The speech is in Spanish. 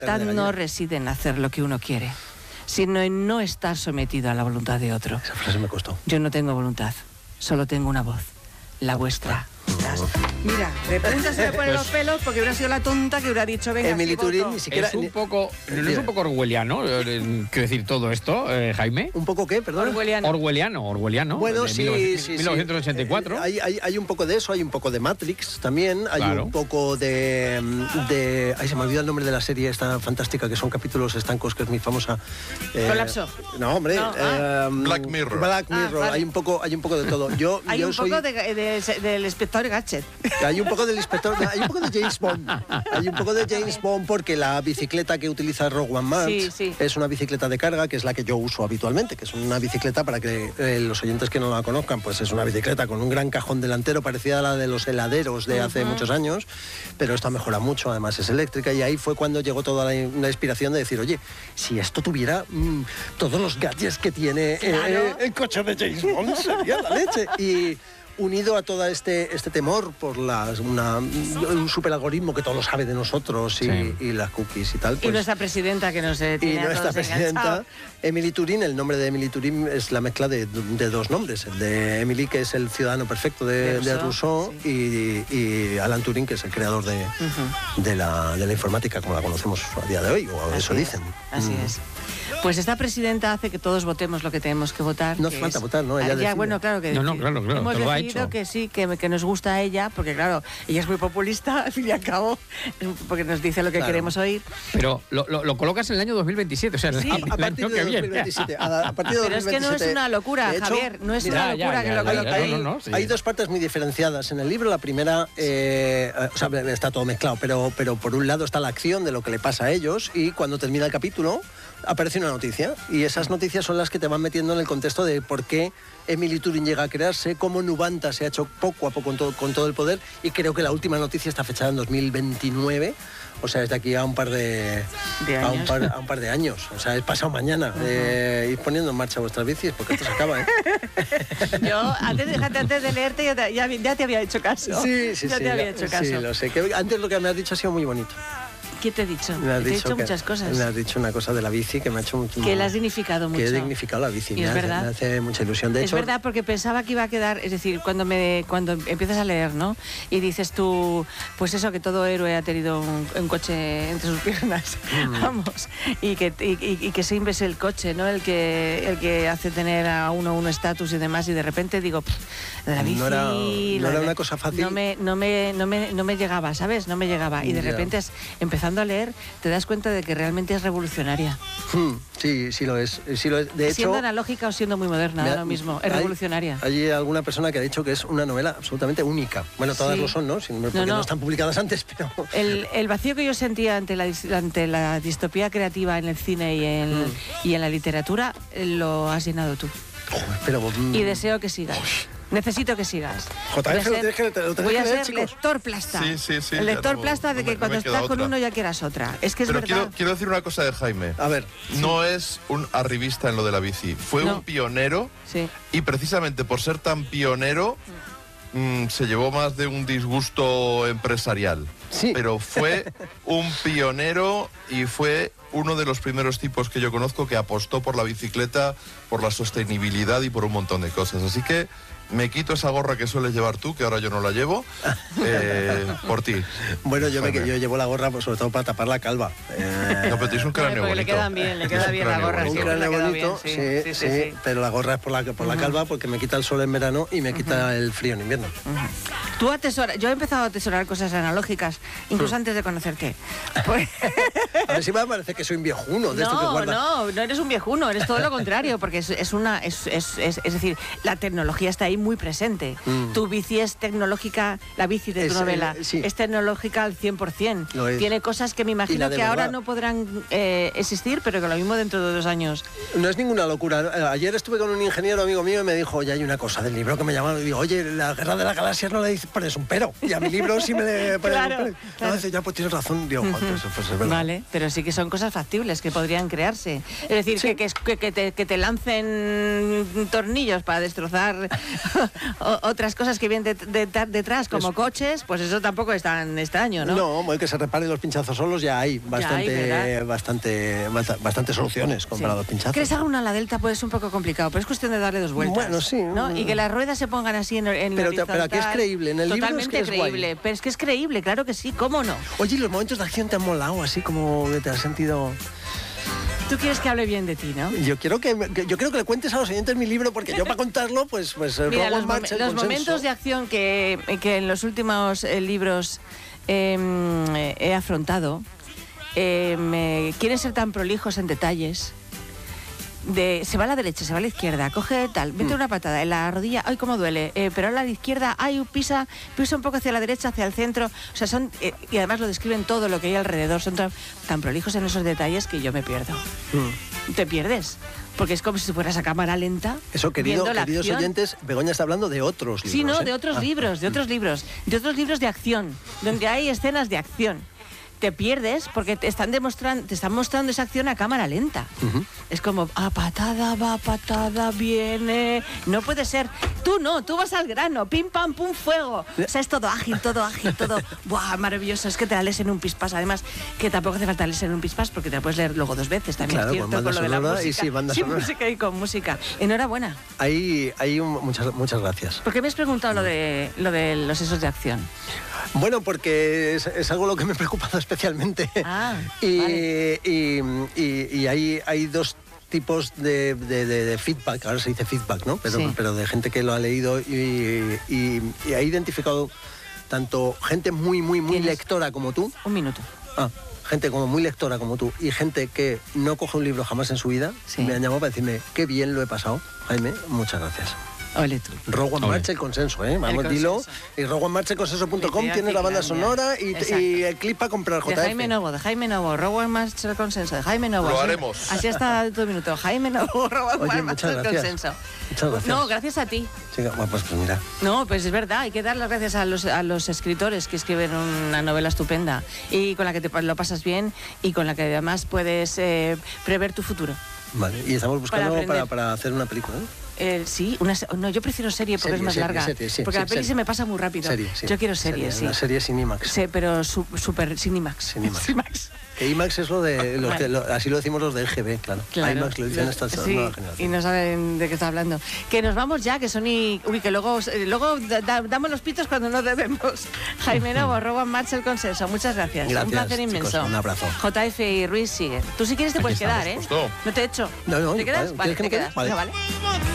no reside en hacer lo que uno quiere, sino en no estar sometido a la voluntad de otro. Esa frase me costó. Yo no tengo voluntad, solo tengo una voz, la vuestra. Mira, de punta se le ponen los pelos porque hubiera sido la tonta que hubiera dicho, venga, Emily Turín ni siquiera... Es un poco, ¿no es un poco orwelliano, quiero decir, todo esto, Jaime? ¿Un poco qué, perdón? Orwelliano. Bueno, de sí. 1984. Hay un poco de eso, hay un poco de Matrix también, hay un poco de... Ay, se me olvida el nombre de la serie esta fantástica, que son capítulos estancos, que es muy famosa. Colapso. No, hombre. Black Mirror. Black Mirror, vale. hay un poco de todo. Hay un poco del inspector Gadget. Hay un poco del inspector, hay un poco de James Bond. Hay un poco de James Bond porque la bicicleta que utiliza Rogue One March es una bicicleta de carga, que es la que yo uso habitualmente, que es una bicicleta, para que los oyentes que no la conozcan, pues es una bicicleta con un gran cajón delantero parecida a la de los heladeros de hace muchos años, pero esta mejora mucho, además es eléctrica, y ahí fue cuando llegó toda la inspiración de decir, oye, si esto tuviera todos los gadgets que tiene el coche de James Bond, sería la leche. Y unido a todo este temor por un superalgoritmo que todo lo sabe de nosotros y las cookies y tal. Pues, y nuestra presidenta que nos tiene a todos enganchados. Emily Turín, el nombre de Emily Turín es la mezcla de dos nombres. El de Emily, que es el ciudadano perfecto de Rousseau, y Alan Turing, que es el creador de la informática como la conocemos a día de hoy, o eso dicen. Así es. Pues esta presidenta hace que todos votemos lo que tenemos que votar. No hace falta votar, ¿no? Ella decide. Bueno, claro que claro. hemos lo decidido que sí, que nos gusta a ella, porque claro, ella es muy populista, al fin y al cabo, porque nos dice lo que queremos oír. Pero lo colocas en el año 2027, o sea, a partir de 2027. A partir de 2027. Pero es que no es una locura, hecho, Javier, no es una locura que lo coloque. Hay dos partes muy diferenciadas en el libro. La primera, está todo mezclado, pero por un lado está la acción de lo que le pasa a ellos, y cuando termina el capítulo aparece una noticia, y esas noticias son las que te van metiendo en el contexto de por qué Emily Turing llega a crearse, cómo Nubanta se ha hecho poco a poco con todo el poder, y creo que la última noticia está fechada en 2029, o sea, es de aquí a un par de años, o sea, es pasado mañana. Ir poniendo en marcha vuestras bicis, porque esto se acaba, ¿eh? Yo, antes de leerte, ya te había hecho caso. Sí, te había hecho caso. Sí, lo sé. Que antes lo que me has dicho ha sido muy bonito. ¿Qué te he dicho? Te he dicho muchas cosas. Me has dicho una cosa de la bici que me ha hecho mucho... Que la has dignificado mucho. Que he dignificado la bici. Y es verdad. Me hace mucha ilusión. De hecho, es verdad, porque pensaba que iba a quedar... Es decir, cuando empiezas a leer, ¿no? Y dices tú, pues eso, que todo héroe ha tenido un coche entre sus piernas. Vamos. Y que siempre es el coche, ¿no? El que hace tener a uno un estatus y demás. Y de repente digo, de la bici... No era una cosa fácil. No me llegaba, ¿sabes? No me llegaba. Y de repente empezando a leer, te das cuenta de que realmente es revolucionaria. Sí lo es. De hecho, siendo analógica o siendo muy moderna, da lo mismo. Es revolucionaria. Hay alguna persona que ha dicho que es una novela absolutamente única. Bueno, todas lo son, ¿no? Porque no están publicadas antes, pero... El vacío que yo sentía ante la distopía creativa en el cine y en la literatura, lo has llenado tú. Y deseo que sigas. Necesito que sigas. JF, voy a ser lector plasta. Sí. El lector plasta de que cuando estás con uno ya quieras otra. Es que es verdad. Quiero decir una cosa de Jaime. A ver. No es un arribista en lo de la bici. Fue un pionero. Sí. Y precisamente por ser tan pionero, se llevó más de un disgusto empresarial. Sí. Pero fue un pionero y fue uno de los primeros tipos que yo conozco que apostó por la bicicleta, por la sostenibilidad y por un montón de cosas. Así que me quito esa gorra que sueles llevar tú, que ahora yo no la llevo, por ti. Bueno, yo llevo la gorra pues, sobre todo para tapar la calva. No, pero tienes un cráneo bonito. Le quedan bien, le queda bien la gorra. Un cráneo bonito, sí. Pero la gorra es por la calva, porque me quita el sol en verano y me quita el frío en invierno. Tú atesoras, yo he empezado a atesorar cosas analógicas, incluso antes de conocerte. Pues... A ver si me parece que soy un viejuno de esto que guarda. No eres un viejuno, eres todo lo contrario, porque es decir, la tecnología está ahí muy presente. Tu bici es tecnológica, la bici de tu novela es tecnológica al 100%. Tiene cosas que me imagino que ahora no podrán existir, pero que lo mismo dentro de 2 años. No es ninguna locura. Ayer estuve con un ingeniero amigo mío y me dijo, oye, hay una cosa del libro que me llama, y digo, oye, la Guerra de las Galaxias no la dice, pones un pero. Y a mi libro sí me le pones un pero. Claro. No, ya pues tienes razón, digo, pues es verdad. Vale, pero sí que son cosas factibles que podrían crearse. Es decir, Sí. que te lancen tornillos para destrozar otras cosas que vienen detrás, como coches, pues eso tampoco es tan extraño, ¿no? No, bueno, que se reparen los pinchazos solos ya hay ¿verdad? bastante soluciones para los pinchazos. Que les haga una a la delta pues es un poco complicado, pero es cuestión de darle 2 vueltas. Bueno, sí. ¿no? Y que las ruedas se pongan así en Pero aquí es creíble, en el libro totalmente es que es creíble, guay. pero es que es creíble, claro que sí, ¿cómo no? Oye, ¿y los momentos de acción te han molado? Así como que te has sentido... Tú quieres que hable bien de ti, ¿no? Yo quiero que le cuentes a los oyentes mi libro, porque yo para contarlo, pues Mira, Rowan March, el los consenso. momentos de acción que en los últimos libros he afrontado quieren ser tan prolijos en detalles. Se va a la derecha, se va a la izquierda, coge tal, mete una patada en la rodilla, ay cómo duele, pero a la izquierda, ay pisa un poco hacia la derecha, hacia el centro, o sea, y además lo describen todo lo que hay alrededor, son tan prolijos en esos detalles que yo me pierdo. Te pierdes, porque es como si fueras a cámara lenta. Eso, queridos oyentes, Begoña está hablando de otros libros. Sí, no, ¿eh? de otros libros de acción, donde hay escenas de acción. Te pierdes porque te están mostrando esa acción a cámara lenta. Es como, va patada, viene. No puede ser. Tú vas al grano, pim, pam, pum, fuego. O sea, es todo ágil, todo. Buah, maravilloso. Es que te la lees en un pispás. Además, que tampoco hace falta leerse en un pispás porque te la puedes leer luego 2 veces. También Claro, es cierto, con con lo de la música. y sí, banda sonora. Música y con música. Enhorabuena. Muchas gracias. ¿Por qué me has preguntado lo de los esos de acción? Bueno, porque es algo lo que me ha preocupado especialmente. Vale. Y hay 2 tipos de feedback, ahora se dice feedback, ¿no? Pero de gente que lo ha leído y ha identificado tanto gente muy lectora como tú. Un minuto. Gente como muy lectora como tú y gente que no coge un libro jamás en su vida, me han llamado para decirme qué bien lo he pasado. Jaime, muchas gracias. Ole tú. Rowan March, el consenso, ¿eh? Vamos, dilo. Y rowanmarchconsenso.com tiene la banda sonora y el clip para comprar JF. De Jaime Novo, Rowan March el consenso, de Jaime Novo. Lo haremos. Así hasta tu minuto. Jaime Novo, Rowan March el consenso. Muchas gracias. No, gracias a ti. Sí, bueno, pues mira. No, pues es verdad, hay que dar las gracias a los escritores que escriben una novela estupenda y con la que te lo pasas bien y con la que además puedes prever tu futuro. Vale, y estamos buscando para hacer una película, ¿no? Sí, yo prefiero serie porque es más larga. Porque la peli se me pasa muy rápido. Yo quiero serie, sí. Una serie sin IMAX. Sí, pero super sin IMAX. Que IMAX es lo de así lo decimos los de LGB, claro. IMAX lo dicen estas nuevas generaciones. Y no saben de qué está hablando. Que nos vamos ya, que son que luego damos los pitos cuando no debemos. Jaime Novo, Rowan March el consenso. Muchas gracias. Un placer inmenso. Chicos, un abrazo. JF y Ruiz sigue. Tú si quieres te puedes quedar, ¿eh? No te he hecho. No, ¿Te quedas? Vale, Vale, ¿quieres que te me quede? quedas. Vale. Vale.